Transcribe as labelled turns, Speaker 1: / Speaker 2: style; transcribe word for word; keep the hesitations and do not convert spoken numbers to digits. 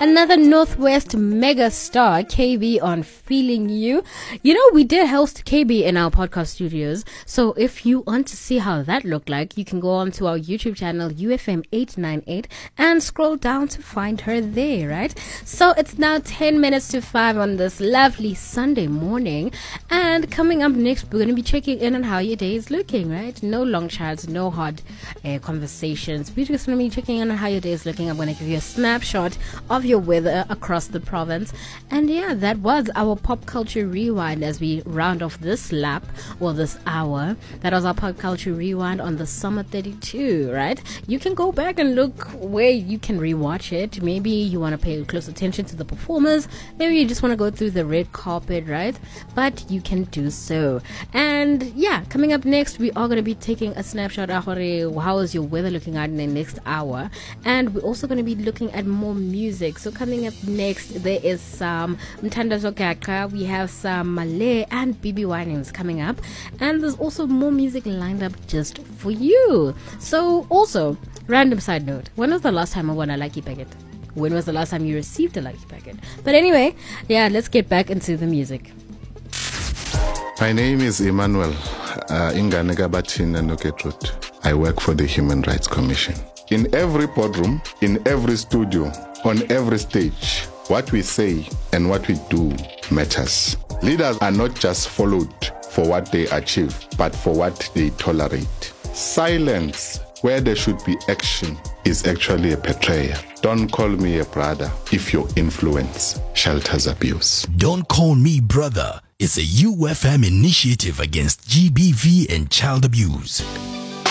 Speaker 1: Another Northwest mega star, K B, on Feeling You. You know, we did host K B in our podcast studios. So if you want to see how that looked like, you can go on to our YouTube channel, U F M eight nine eight, and scroll down to find her there, right? So it's now ten minutes to five on this lovely Sunday morning. And coming up next, we're going to be checking in on how your day is looking, right? No long chats, no hard uh, conversations. We're just going to be checking in on how your day is looking. I'm going to give you a snapshot of your weather across the province. And yeah, that was our pop culture rewind as we round off this lap or this hour. That was our pop culture rewind on the Summer thirty-two, right? You can go back and look where you can rewatch it. Maybe you want to pay close attention to the performers. Maybe you just want to go through the red carpet, right? But you can do so. And yeah, coming up next, we are going to be taking a snapshot of how is your weather looking at in the next hour. And we're also going to be looking at more music. So coming up next, there is some Mthandazo Gaga, we have some Malay and B B Winans coming up, and there's also more music lined up just for you. So also, random side note, when was the last time I won a lucky packet? When was the last time you received a lucky packet? But anyway, yeah, let's get back into the music.
Speaker 2: My name is Emmanuel uh, Inganega Batina Noketrut. I work for the Human Rights Commission. In every boardroom, in every studio, on every stage, what we say and what we do matters. Leaders are not just followed for what they achieve, but for what they tolerate. Silence where there should be action is actually a betrayal. Don't call me a brother if your influence shelters abuse.
Speaker 3: Don't Call Me Brother is a U F M initiative against G B V and child abuse.